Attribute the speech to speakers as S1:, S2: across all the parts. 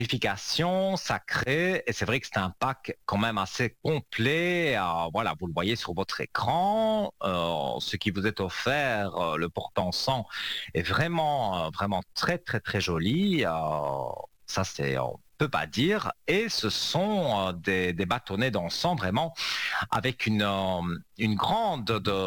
S1: purification sacrée, et c'est vrai que c'est un pack quand même assez complet. Voilà, vous le voyez sur votre écran. Ce qui vous est offert, le porte-encens, est vraiment très très très joli. Ça, c'est on peut pas dire. Et ce sont des bâtonnets d'encens vraiment avec une grande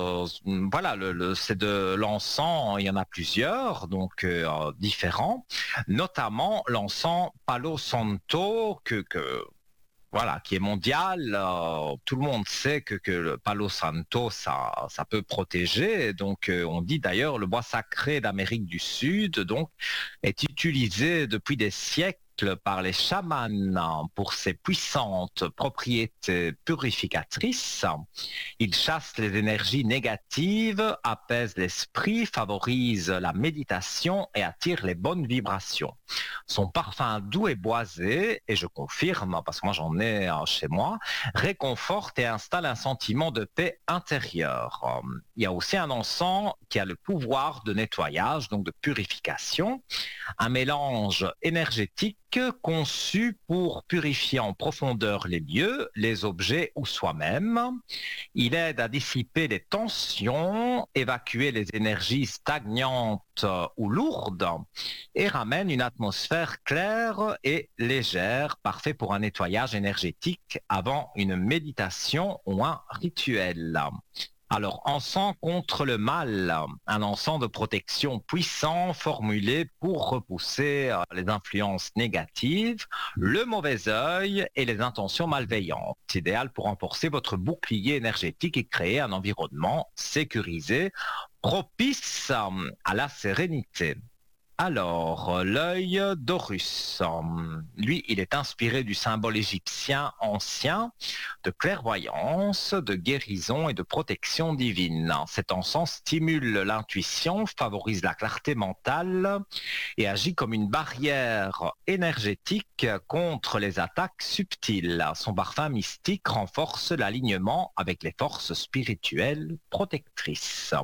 S1: voilà c'est de l'encens, il y en a plusieurs donc différents, notamment l'encens Palo Santo que voilà, qui est mondial. Tout le monde sait que le Palo Santo, ça peut protéger. Donc, on dit d'ailleurs le bois sacré d'Amérique du Sud, donc, est utilisé depuis des siècles par les chamans pour ses puissantes propriétés purificatrices. Il chasse les énergies négatives, apaise l'esprit, favorise la méditation et attire les bonnes vibrations. Son parfum doux et boisé, et je confirme, parce que moi j'en ai chez moi, réconforte et installe un sentiment de paix intérieure. Il y a aussi un encens qui a le pouvoir de nettoyage, donc de purification, un mélange énergétique conçu pour purifier en profondeur les lieux, les objets ou soi-même. Il aide à dissiper les tensions, évacuer les énergies stagnantes ou lourdes et ramène une atmosphère claire et légère, parfait pour un nettoyage énergétique avant une méditation ou un rituel. Alors, encens contre le mal, un encens de protection puissant formulé pour repousser les influences négatives, le mauvais œil et les intentions malveillantes. Idéal pour renforcer votre bouclier énergétique et créer un environnement sécurisé, propice à la sérénité. Alors, l'œil d'Horus, lui, il est inspiré du symbole égyptien ancien de clairvoyance, de guérison et de protection divine. Cet encens stimule l'intuition, favorise la clarté mentale et agit comme une barrière énergétique contre les attaques subtiles. Son parfum mystique renforce l'alignement avec les forces spirituelles protectrices.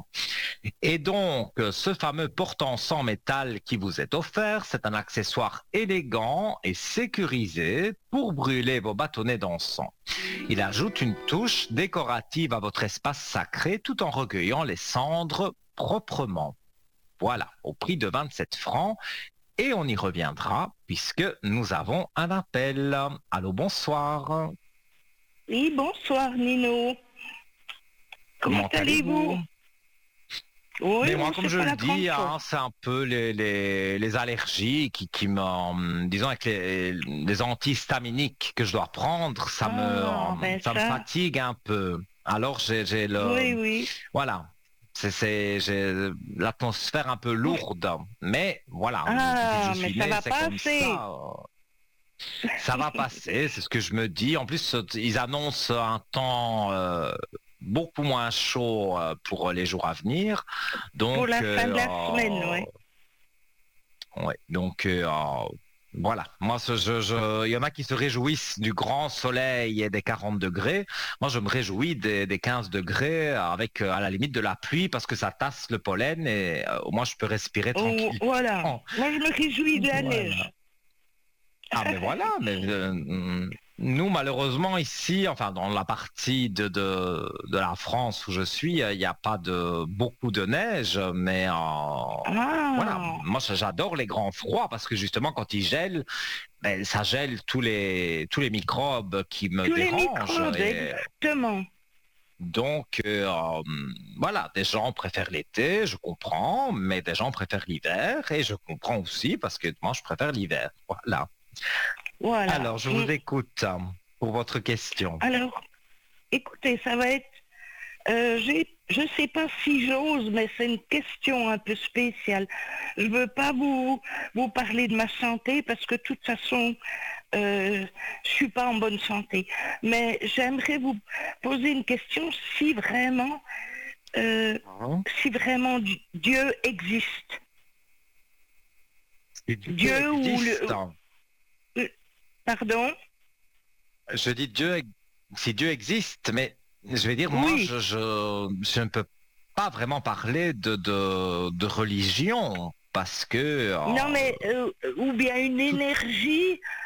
S1: Et donc, ce fameux porte-encens métal qui vous est offert, c'est un accessoire élégant et sécurisé pour brûler vos bâtonnets d'encens. Il ajoute une touche décorative à votre espace sacré tout en recueillant les cendres proprement. Voilà, au prix de 27 francs. Et on y reviendra puisque nous avons un appel. Allô, bonsoir.
S2: Oui, bonsoir Nino. Comment allez-vous? Oui,
S1: Mais moi,
S2: bon,
S1: comme
S2: c'est
S1: je
S2: pas
S1: le
S2: la grande
S1: dis,
S2: chose.
S1: hein, c'est un peu les allergies qui me, disons, avec les antihistaminiques que je dois prendre,
S2: Ah, ben
S1: ça me
S2: ça,
S1: fatigue un peu. Alors, j'ai
S2: oui, oui.
S1: voilà, j'ai l'atmosphère un peu lourde. Mais voilà, depuis que je
S2: Ah, mais
S1: suis
S2: ça
S1: né,
S2: va
S1: c'est comme
S2: passer.
S1: ça. Ça va passer, c'est ce que je me dis. En plus, ils annoncent un temps beaucoup moins chaud pour les jours à venir.
S2: Pour
S1: Donc,
S2: la fin de la semaine, oui.
S1: ouais, donc voilà. Moi, il y en a qui se réjouissent du grand soleil et des 40 degrés. Moi, je me réjouis des 15 degrés avec à la limite de la pluie parce que ça tasse le pollen et au moins je peux respirer
S2: Oh,
S1: tranquillement.
S2: voilà. Moi, je me réjouis de la
S1: Voilà.
S2: neige.
S1: Ah mais voilà, mais nous malheureusement ici, enfin dans la partie de la France où je suis, il n'y a pas de beaucoup de neige, mais voilà,
S2: Ah,
S1: moi j'adore les grands froids parce que justement quand il gèle, ben, ça gèle tous les microbes qui me
S2: tous les
S1: dérangent
S2: microbes,
S1: et
S2: exactement.
S1: donc voilà, des gens préfèrent l'été, je comprends, mais des gens préfèrent l'hiver et je comprends aussi parce que moi je préfère l'hiver. Voilà.
S2: Voilà.
S1: Alors, je vous écoute pour votre question.
S2: Alors, écoutez, ça va être je ne sais pas si j'ose, mais c'est une question un peu spéciale. Je ne veux pas vous parler de ma santé parce que de toute façon, je suis pas en bonne santé. Mais j'aimerais vous poser une question euh,
S1: Hein.
S2: si vraiment Dieu existe.
S1: Si Dieu
S2: Dieu ou
S1: existe,
S2: euh, pardon?
S1: je dis Dieu, si Dieu existe, mais je vais dire, moi,
S2: Oui.
S1: je ne peux pas vraiment parler de religion parce que
S2: Non, mais ou bien une
S1: tout
S2: énergie